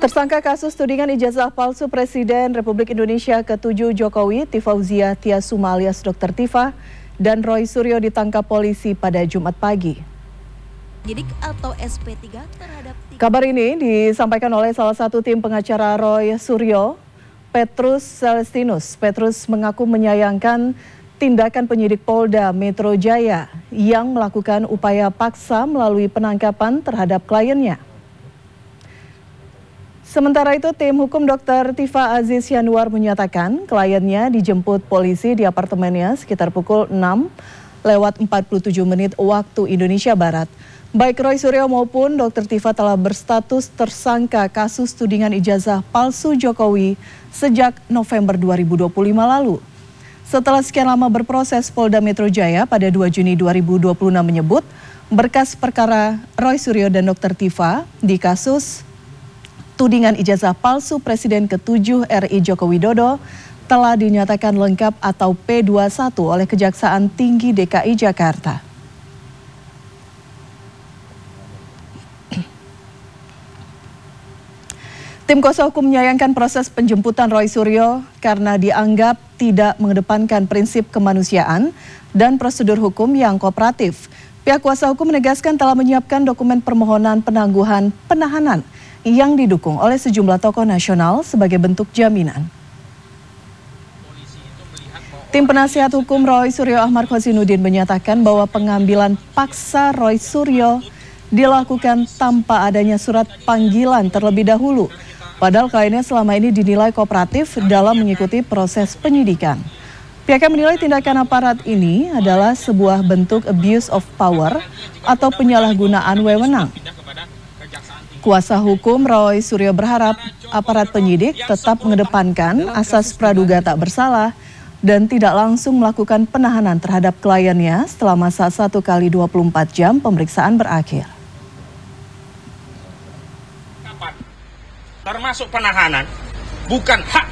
Tersangka kasus tudingan ijazah palsu Presiden Republik Indonesia ke-7 Jokowi, Tifauzia Tiasuma alias Dr. Tifa, dan Roy Suryo ditangkap polisi pada Jumat pagi. Atau SP3 terhadap... Kabar ini disampaikan oleh salah satu tim pengacara Roy Suryo, Petrus Celestinus. Petrus mengaku menyayangkan tindakan penyidik Polda Metro Jaya yang melakukan upaya paksa melalui penangkapan terhadap kliennya. Sementara itu, tim hukum Dr. Tifa Aziz Yanuar menyatakan kliennya dijemput polisi di apartemennya sekitar pukul 6:47 waktu Indonesia Barat. Baik Roy Suryo maupun Dr. Tifa telah berstatus tersangka kasus tudingan ijazah palsu Jokowi sejak November 2025 lalu. Setelah sekian lama berproses, Polda Metro Jaya pada 2 Juni 2026 menyebut berkas perkara Roy Suryo dan Dr. Tifa di kasus tudingan ijazah palsu Presiden ke-7 RI Joko Widodo telah dinyatakan lengkap atau P21 oleh Kejaksaan Tinggi DKI Jakarta. Tim kuasa hukum menyayangkan proses penjemputan Roy Suryo karena dianggap tidak mengedepankan prinsip kemanusiaan dan prosedur hukum yang kooperatif. Pihak kuasa hukum menegaskan telah menyiapkan dokumen permohonan penangguhan penahanan yang didukung oleh sejumlah tokoh nasional sebagai bentuk jaminan. Tim penasihat hukum Roy Suryo Ahmad Khozinuddin menyatakan bahwa pengambilan paksa Roy Suryo dilakukan tanpa adanya surat panggilan terlebih dahulu. Padahal kliennya selama ini dinilai kooperatif dalam mengikuti proses penyidikan. Pihaknya menilai tindakan aparat ini adalah sebuah bentuk abuse of power atau penyalahgunaan wewenang. Kuasa hukum Roy Suryo berharap aparat penyidik tetap mengedepankan asas praduga tak bersalah dan tidak langsung melakukan penahanan terhadap kliennya setelah masa 1x24 jam pemeriksaan berakhir. Termasuk penahanan bukan hak